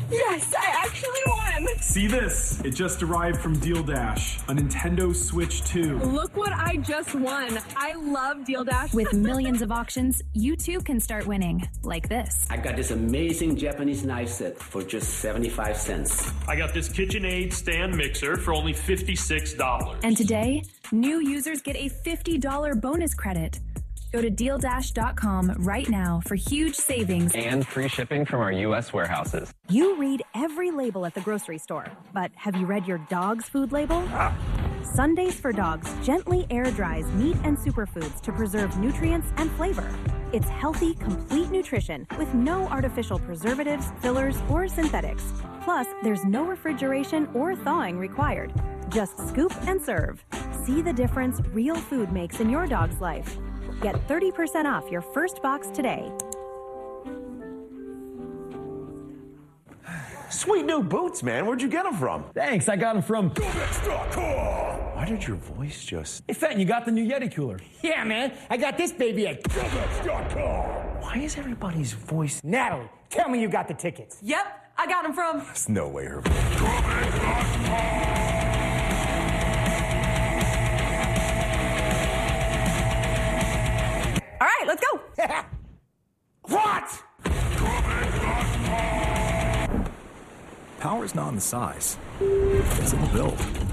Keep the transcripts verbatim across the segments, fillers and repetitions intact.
Yes, I actually won. See this? It just arrived from Deal Dash, a Nintendo Switch two. Look what I just won. I love Deal Dash. With millions of auctions, you too can start winning, like this. I got this amazing Japanese knife set for just seventy-five cents. I got this KitchenAid stand mixer for only fifty-six dollars. And today, new users get a fifty dollars bonus credit. Go to deal dash dot com right now for huge savings and free shipping from our U S warehouses. You read every label at the grocery store, but have you read your dog's food label? Ah. Sundays for Dogs gently air dries meat and superfoods to preserve nutrients and flavor. It's healthy, complete nutrition with no artificial preservatives, fillers, or synthetics. Plus, there's no refrigeration or thawing required. Just scoop and serve. See the difference real food makes in your dog's life. Get thirty percent off your first box today. Sweet new boots, man. Where'd you get them from? Thanks, I got them from Govex dot com. Why did your voice just... Hey, Fenton, you got the new Yeti cooler. Yeah, man. I got this baby at Govex dot com. Why is everybody's voice... Natalie, tell me you got the tickets. Yep, I got them from... There's no way her voice... Govex dot com. All right, let's go. What? Power is not in the size, it's in the build.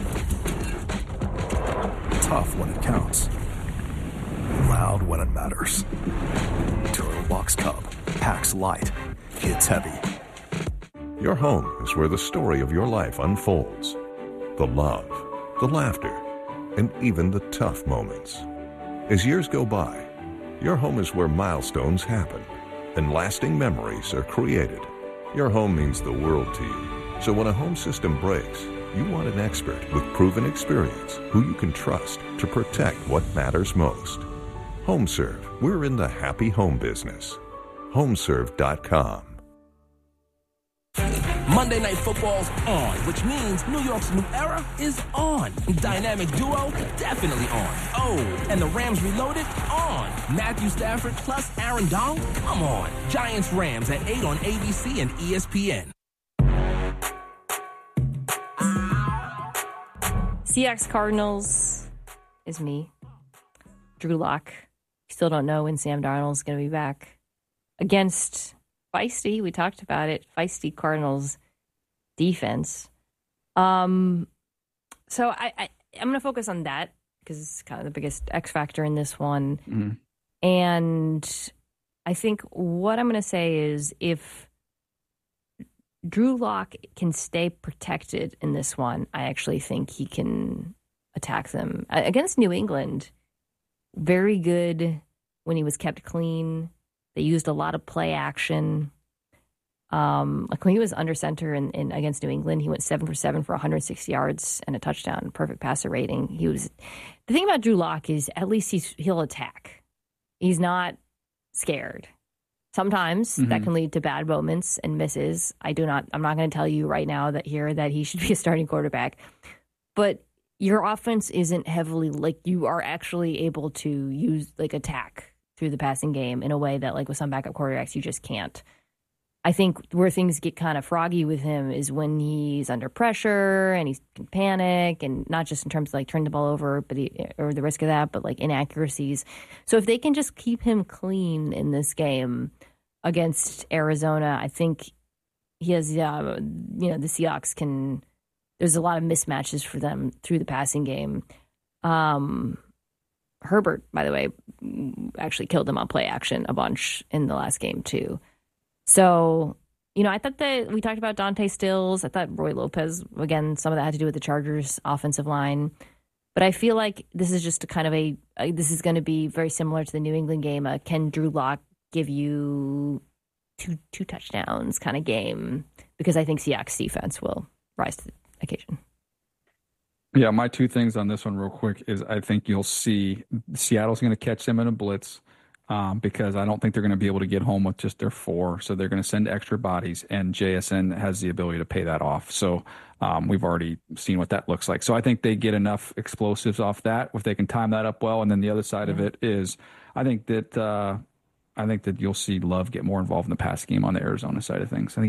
Tough when it counts. Loud when it matters. Turtlebox Cub packs light, hits heavy. Your home is where the story of your life unfolds. The love, the laughter, and even the tough moments. As years go by, your home is where milestones happen and lasting memories are created. Your home means the world to you. So when a home system breaks, you want an expert with proven experience who you can trust to protect what matters most. HomeServe, we're in the happy home business. home serve dot com. Monday Night Football's on, which means New York's new era is on. Dynamic duo, definitely on. Oh, and the Rams Reloaded, on. Matthew Stafford plus Aaron Donald, come on. Giants-Rams at eight on A B C and E S P N. Seahawks Cardinals is me. Drew Lock. Still don't know when Sam Darnold's going to be back. Against feisty, we talked about it, feisty Cardinals defense. Um, so I, I, I'm going to focus on that because it's kind of the biggest X factor in this one. Mm-hmm. And I think what I'm going to say is if Drew Lock can stay protected in this one, I actually think he can attack them. Against New England, very good when he was kept clean. They used a lot of play action. Um, like when he was under center in, in against New England, he went seven for seven for one hundred six yards and a touchdown, perfect passer rating. He was the thing about Drew Lock is at least he's he'll attack. He's not scared. Sometimes mm-hmm. that can lead to bad moments and misses. I do not. I'm not going to tell you right now that here that he should be a starting quarterback, but your offense isn't heavily like you are actually able to use like attack through the passing game in a way that like with some backup quarterbacks you just can't. I think where things get kind of froggy with him is when he's under pressure and he can panic, and not just in terms of like turning the ball over, but he, or the risk of that, but like inaccuracies. So if they can just keep him clean in this game against Arizona, I think he has, uh, you know, the Seahawks can. There's a lot of mismatches for them through the passing game. Um, Herbert, by the way, actually killed them on play action a bunch in the last game too. So, you know, I thought that we talked about Dante Stills. I thought Roy Lopez, again, some of that had to do with the Chargers offensive line. But I feel like this is just a kind of a, a this is going to be very similar to the New England game. A can Drew Lock give you two two touchdowns kind of game? Because I think Seahawks defense will rise to the occasion. Yeah, my two things on this one real quick is I think you'll see Seattle's going to catch them in a blitz. Um, because I don't think they're going to be able to get home with just their four. So they're going to send extra bodies, and J S N has the ability to pay that off. So um, we've already seen what that looks like. So I think they get enough explosives off that if they can time that up well. And then the other side mm-hmm. of it is I think that uh, I think that you'll see Love get more involved in the pass game on the Arizona side of things. I think